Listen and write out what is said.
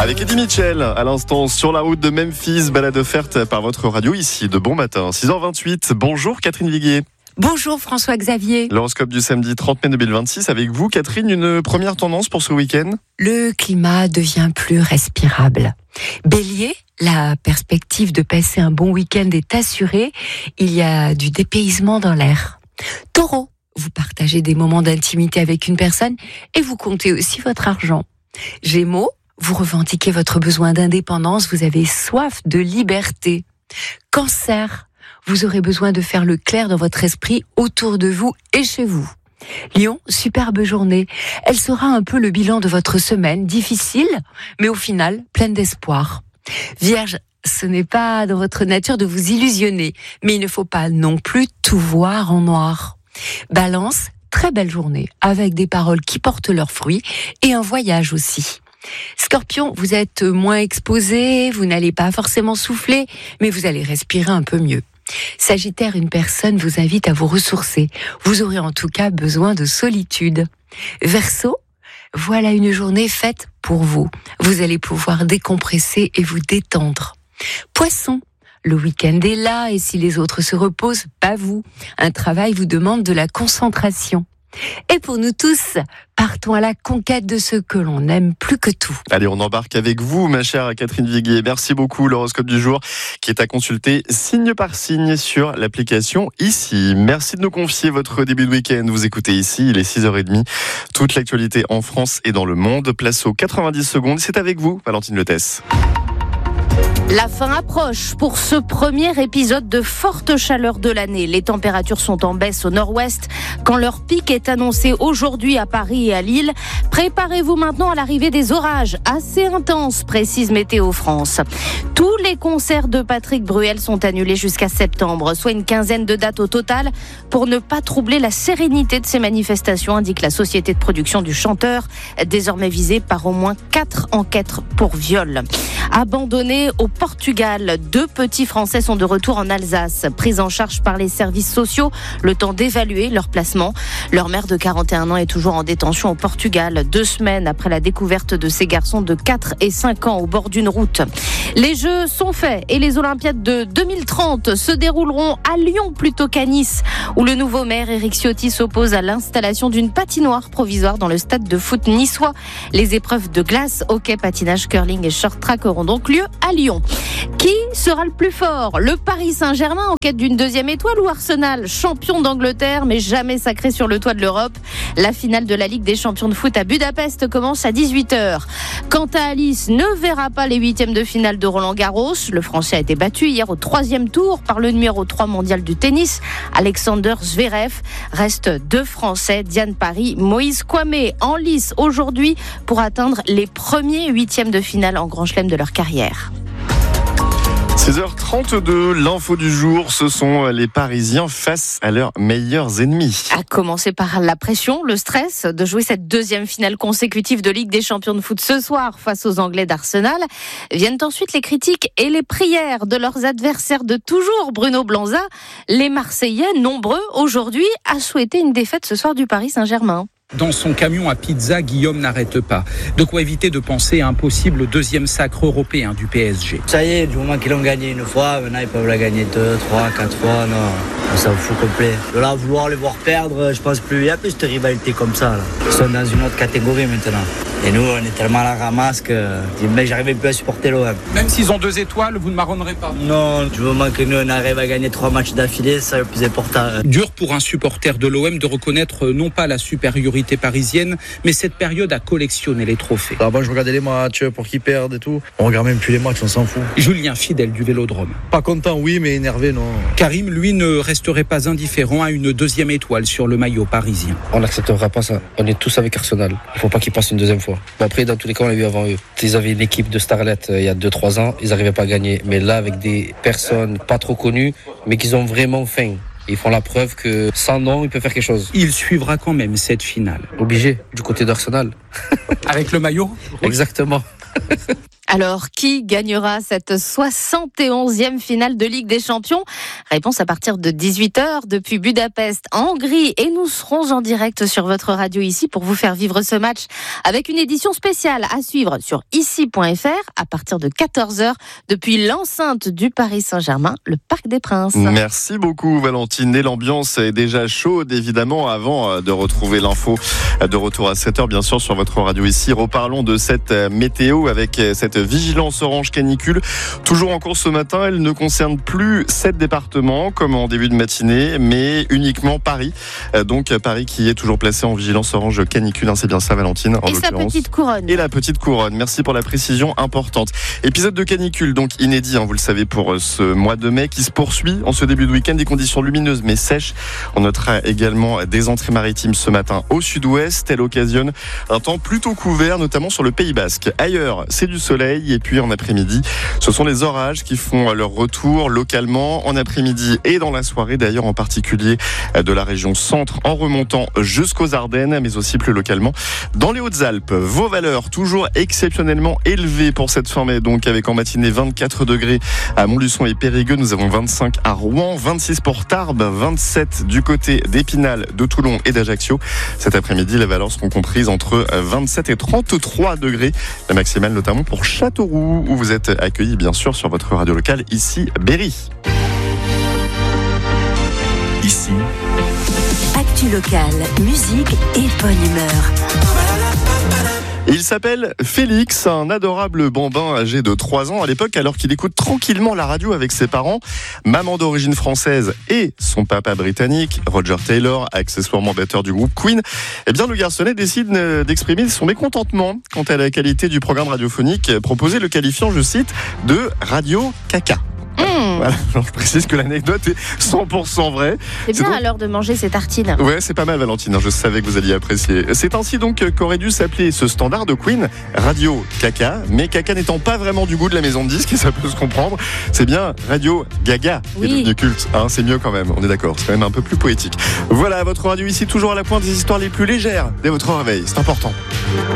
Avec Eddie Mitchell, à l'instant, sur la route de Memphis, balade offerte par votre radio ici de Bon Matin. 6h28, bonjour Catherine Viguier. Bonjour François-Xavier. L'horoscope du samedi 30 mai 2026 avec vous. Catherine, une première tendance pour ce week-end ? Le climat devient plus respirable. Bélier, la perspective de passer un bon week-end est assurée. Il y a du dépaysement dans l'air. Taureau, vous partagez des moments d'intimité avec une personne et vous comptez aussi votre argent. Gémeaux, vous revendiquez votre besoin d'indépendance, vous avez soif de liberté. Cancer, vous aurez besoin de faire le clair dans votre esprit autour de vous et chez vous. Lion, superbe journée. Elle sera un peu le bilan de votre semaine, difficile, mais au final, pleine d'espoir. Vierge, ce n'est pas dans votre nature de vous illusionner, mais il ne faut pas non plus tout voir en noir. Balance, très belle journée, avec des paroles qui portent leurs fruits et un voyage aussi. Scorpion, vous êtes moins exposé, vous n'allez pas forcément souffler, mais vous allez respirer un peu mieux. Sagittaire, une personne vous invite à vous ressourcer. Vous aurez en tout cas besoin de solitude. Verseau, voilà une journée faite pour vous. Vous allez pouvoir décompresser et vous détendre. Poisson, le week-end est là et si les autres se reposent, pas vous. Un travail vous demande de la concentration. Et pour nous tous, partons à la conquête de ce que l'on aime plus que tout. Allez, on embarque avec vous, ma chère Catherine Viguier. Merci beaucoup. L'horoscope du jour qui est à consulter signe par signe sur l'application Ici. Merci de nous confier votre début de week-end. Vous écoutez Ici, il est 6h30. Toute l'actualité en France et dans le monde. Place aux 90 secondes. C'est avec vous, Valentine Letès. La fin approche pour ce premier épisode de forte chaleur de l'année. Les températures sont en baisse au nord-ouest quand leur pic est annoncé aujourd'hui à Paris et à Lille. Préparez-vous maintenant à l'arrivée des orages assez intenses, précise Météo France. Tous les concerts de Patrick Bruel sont annulés jusqu'à septembre, soit une quinzaine de dates au total pour ne pas troubler la sérénité de ces manifestations, indique la société de production du chanteur, désormais visée par au moins 4 enquêtes pour viol. Abandonnés au Portugal, 2 petits Français sont de retour en Alsace, pris en charge par les services sociaux, le temps d'évaluer leur placement. Leur mère de 41 ans est toujours en détention au Portugal, 2 semaines après la découverte de ces garçons de 4 et 5 ans au bord d'une route. Les Jeux sont faits et les Olympiades de 2030 se dérouleront à Lyon plutôt qu'à Nice, où le nouveau maire Éric Ciotti s'oppose à l'installation d'une patinoire provisoire dans le stade de foot niçois. Les épreuves de glace, hockey, patinage, curling et short track auront donc lieu à Lyon. Qui sera le plus fort ? Le Paris Saint-Germain en quête d'une 2e étoile ou Arsenal, champion d'Angleterre mais jamais sacré sur le toit de l'Europe ? La finale de la Ligue des champions de foot à Budapest commence à 18h. Quant à Alice, ne verra pas les 8e de finale de Roland-Garros. Le Français a été battu hier au 3e tour par le numéro 3 mondial du tennis, Alexander Zverev. Restent 2 Français, Diane Paris, Moïse Kouamé, en lice aujourd'hui pour atteindre les premiers 8e de finale en Grand Chelem de leur carrière. 16h32, l'info du jour, ce sont les Parisiens face à leurs meilleurs ennemis. À commencer par la pression, le stress de jouer cette 2e finale consécutive de Ligue des champions de foot ce soir face aux Anglais d'Arsenal. Viennent ensuite les critiques et les prières de leurs adversaires de toujours, Bruno Blanza. Les Marseillais, nombreux aujourd'hui, à souhaiter une défaite ce soir du Paris Saint-Germain. Dans son camion à pizza, Guillaume n'arrête pas. De quoi éviter de penser à un possible 2e sacre européen du PSG. Ça y est, du moment qu'ils l'ont gagné une fois, maintenant ils peuvent la gagner 2, 3, 4 fois. Non, on s'en fout complet. De là, vouloir les voir perdre, je pense plus. Il n'y a plus de rivalité comme ça. Là. Ils sont dans une autre catégorie maintenant. Et nous, on est tellement à la ramasse que j'arrivais plus à supporter l'OM. Même s'ils ont 2 étoiles, vous ne marronnerez pas. Non, du moment que nous, on arrive à gagner 3 matchs d'affilée, c'est le plus important. Dur pour un supporter de l'OM de reconnaître non pas la supériorité parisienne, mais cette période à collectionner les trophées. Avant, je regardais les matchs pour qu'ils perdent et tout. On regarde même plus les matchs, on s'en fout. Julien, fidèle du Vélodrome. Pas content, oui, mais énervé, non. Karim, lui, ne resterait pas indifférent à une 2e étoile sur le maillot parisien. On n'acceptera pas ça. On est tous avec Arsenal. Il ne faut pas qu'ils passent une 2e fois. Mais après, dans tous les cas, on l'a vu avant eux. Ils avaient une équipe de starlets il y a 2-3 ans, ils n'arrivaient pas à gagner. Mais là, avec des personnes pas trop connues, mais qui ont vraiment faim. Ils font la preuve que sans nom, ils peuvent faire quelque chose. Il suivra quand même cette finale. Obligé, du côté d'Arsenal. Avec le maillot ? Exactement. Alors, qui gagnera cette 71e finale de Ligue des Champions ? Réponse à partir de 18h depuis Budapest, en Hongrie. Et nous serons en direct sur votre radio ici pour vous faire vivre ce match avec une édition spéciale à suivre sur ici.fr à partir de 14h depuis l'enceinte du Paris Saint-Germain, le Parc des Princes. Merci beaucoup Valentine. Et l'ambiance est déjà chaude évidemment avant de retrouver l'info de retour à 7h bien sûr sur votre radio ici. Reparlons de cette météo avec cette vigilance orange canicule. Toujours en cours ce matin, elle ne concerne plus 7 départements comme en début de matinée, mais uniquement Paris. Donc Paris qui est toujours placé en vigilance orange canicule, c'est bien ça Valentine en l'occurrence. Et sa petite couronne. Et la petite couronne, merci pour la précision importante. Épisode de canicule donc inédit, vous le savez, pour ce mois de mai qui se poursuit en ce début de week-end. Des conditions lumineuses mais sèches. On notera également des entrées maritimes ce matin au sud-ouest. Elle occasionne un temps plutôt couvert, notamment sur le Pays Basque. Ailleurs, c'est du soleil. Et puis en après-midi, ce sont les orages qui font leur retour localement en après-midi et dans la soirée, d'ailleurs en particulier de la région centre en remontant jusqu'aux Ardennes, mais aussi plus localement dans les Hautes-Alpes. Vos valeurs toujours exceptionnellement élevées pour cette fin mai, donc avec en matinée 24 degrés à Montluçon et Périgueux, nous avons 25 à Rouen, 26 pour Tarbes, 27 du côté d'Épinal, de Toulon et d'Ajaccio. Cet après-midi, les valeurs seront comprises entre 27 et 33 degrés, la maximale notamment pour Châteauroux, où vous êtes accueillis bien sûr sur votre radio locale, ici Berry. Ici, actu locale, musique et bonne humeur. Il s'appelle Félix, un adorable bambin âgé de 3 ans à l'époque, alors qu'il écoute tranquillement la radio avec ses parents, maman d'origine française et son papa britannique, Roger Taylor, accessoirement batteur du groupe Queen. Eh bien, le garçonnet décide d'exprimer son mécontentement quant à la qualité du programme radiophonique proposé, le qualifiant, je cite, de radio caca. Voilà, alors je précise que l'anecdote est 100% vraie. C'est bien donc à l'heure de manger ces tartines. Ouais, c'est pas mal Valentine, je savais que vous alliez apprécier. C'est ainsi donc qu'aurait dû s'appeler ce standard de Queen, Radio Caca, mais caca n'étant pas vraiment du goût de la maison de disques, et ça peut se comprendre, c'est bien Radio Gaga qui est devenu culte. C'est mieux quand même, on est d'accord, c'est quand même un peu plus poétique. Voilà, votre radio ici, toujours à la pointe des histoires les plus légères dès votre réveil, c'est important.